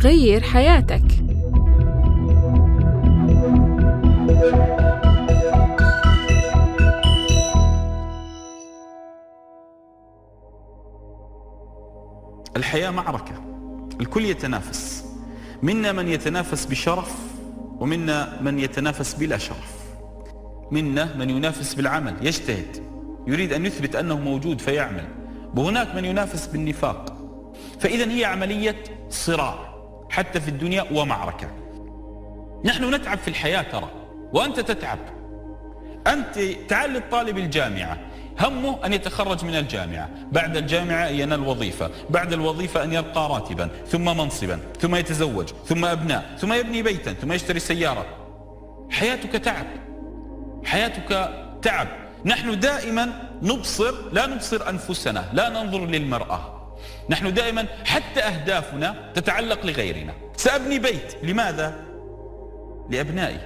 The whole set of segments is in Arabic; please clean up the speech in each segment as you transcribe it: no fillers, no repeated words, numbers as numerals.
غير حياتك. الحياة معركة، الكل يتنافس، منا من يتنافس بشرف ومنا من يتنافس بلا شرف، منا من ينافس بالعمل يجتهد يريد أن يثبت أنه موجود فيعمل، وهناك من ينافس بالنفاق. فإذا هي عملية صراع حتى في الدنيا ومعركة. نحن نتعب في الحياة ترى، وأنت تتعب. أنت تعال للطالب الجامعة، همه أن يتخرج من الجامعة، بعد الجامعة ينال وظيفة، بعد الوظيفة أن يلقى راتبا ثم منصبا ثم يتزوج ثم أبناء ثم يبني بيتا ثم يشتري سيارة. حياتك تعب، حياتك تعب. نحن دائما لا نبصر أنفسنا، لا ننظر للمرأة. نحن دائما حتى أهدافنا تتعلق لغيرنا. سأبني بيت، لماذا؟ لأبنائي.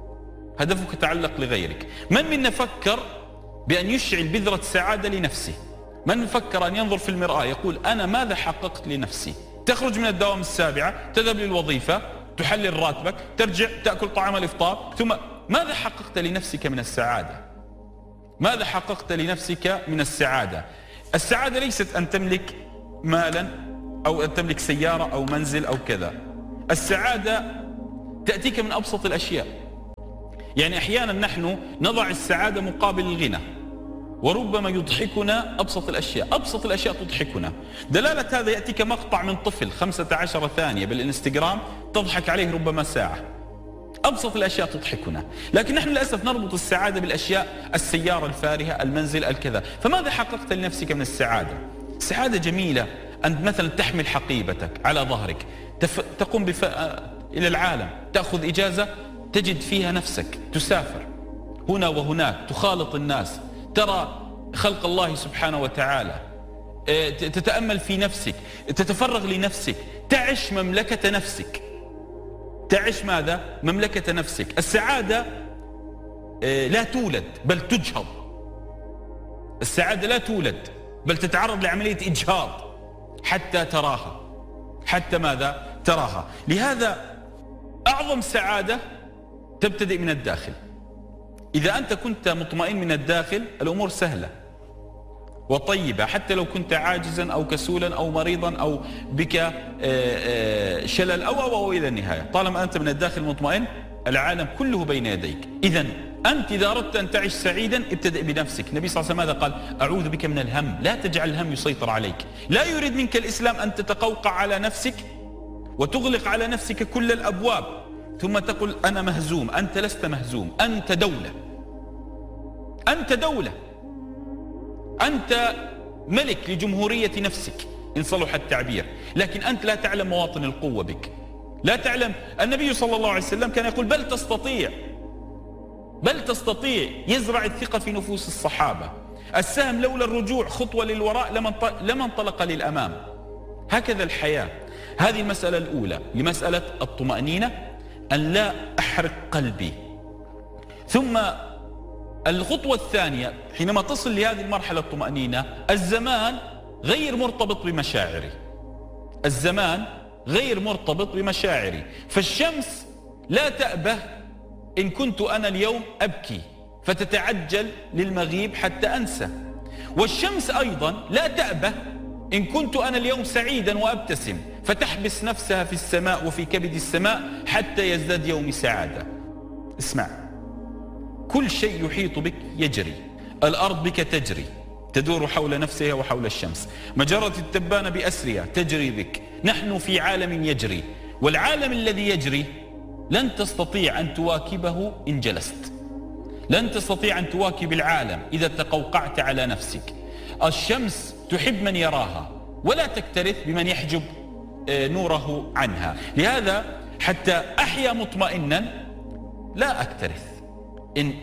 هدفك يتعلق لغيرك. من منا فكر بأن يشعل بذرة سعادة لنفسه؟ من فكر أن ينظر في المرآة يقول أنا ماذا حققت لنفسي؟ تخرج من الدوام السابعة، تذهب للوظيفة، تحلل راتبك، ترجع تأكل طعام الإفطار، ثم ماذا حققت لنفسك من السعادة؟ ماذا حققت لنفسك من السعادة؟ السعادة ليست أن تملك مالا أو أن تملك سيارة أو منزل أو كذا. السعادة تأتيك من أبسط الأشياء. يعني أحيانا نحن نضع السعادة مقابل الغنى، وربما يضحكنا أبسط الأشياء. أبسط الأشياء تضحكنا. دلالة هذا يأتيك مقطع من طفل 15 ثانية بالإنستغرام تضحك عليه ربما ساعة. أبسط الأشياء تضحكنا، لكن نحن للأسف نربط السعادة بالأشياء، السيارة الفارهة، المنزل، الكذا. فماذا حققت لنفسك من السعادة؟ السعادة جميلة أن مثلا تحمل حقيبتك على ظهرك، تقوم إلى العالم، تأخذ إجازة تجد فيها نفسك، تسافر هنا وهناك، تخالط الناس، ترى خلق الله سبحانه وتعالى، تتأمل في نفسك، تتفرغ لنفسك، تعيش مملكة نفسك. تعيش ماذا؟ مملكة نفسك. السعادة لا تولد بل تجهض. السعادة لا تولد بل تتعرض لعملية إجهاض حتى تراها. حتى ماذا؟ تراها. لهذا أعظم سعادة تبتدئ من الداخل. إذا أنت كنت مطمئن من الداخل الأمور سهلة وطيبة، حتى لو كنت عاجزا أو كسولا أو مريضا أو بك شلل أو إلى النهاية، طالما أنت من الداخل مطمئن العالم كله بين يديك. إذن أنت إذا أردت أن تعيش سعيدا ابتدئ بنفسك. النبي صلى الله عليه وسلم ماذا قال؟ أعوذ بك من الهم، لا تجعل الهم يسيطر عليك. لا يريد منك الإسلام أن تتقوقع على نفسك وتغلق على نفسك كل الأبواب ثم تقول أنا مهزوم. أنت لست مهزوم، أنت دولة. أنت دولة، أنت ملك لجمهورية نفسك إن صلح التعبير، لكن أنت لا تعلم مواطن القوة بك، لا تعلم. النبي صلى الله عليه وسلم كان يقول بل تستطيع، بل تستطيع، يزرع الثقة في نفوس الصحابة. السهم لولا الرجوع خطوة للوراء لما انطلق للأمام. هكذا الحياة. هذه المسألة الأولى لمسألة الطمأنينة، أن لا أحرق قلبي. ثم الخطوة الثانية حينما تصل لهذه المرحلة الطمأنينة، الزمان غير مرتبط بمشاعري. الزمان غير مرتبط بمشاعري. فالشمس لا تأبه إن كنت أنا اليوم أبكي فتتعجل للمغيب حتى أنسى، والشمس أيضا لا تأبه إن كنت أنا اليوم سعيدا وأبتسم فتحبس نفسها في السماء وفي كبد السماء حتى يزداد يومي سعادة. اسمع، كل شيء يحيط بك يجري. الأرض بك تجري، تدور حول نفسها وحول الشمس. مجرة التبانة بأسرها تجري بك. نحن في عالم يجري، والعالم الذي يجري لن تستطيع أن تواكبه إن جلست. لن تستطيع أن تواكب العالم إذا تقوقعت على نفسك. الشمس تحب من يراها ولا تكترث بمن يحجب نوره عنها. لهذا حتى أحيا مطمئنا لا أكترث إن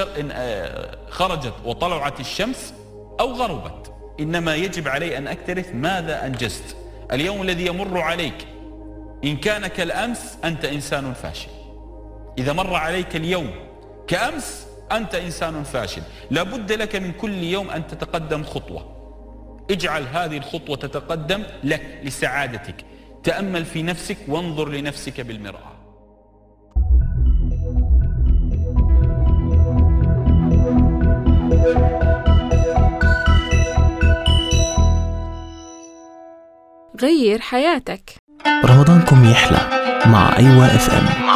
خرجت وطلعت الشمس أو غربت، إنما يجب علي أن أكترث ماذا أنجزت. اليوم الذي يمر عليك إن كان كالأمس أنت إنسان فاشل. إذا مر عليك اليوم كأمس أنت إنسان فاشل. لابد لك من كل يوم أن تتقدم خطوة. اجعل هذه الخطوة تتقدم لك لسعادتك. تأمل في نفسك وانظر لنفسك بالمرآة. غير حياتك. رمضانكم يحلى مع أيوة FM.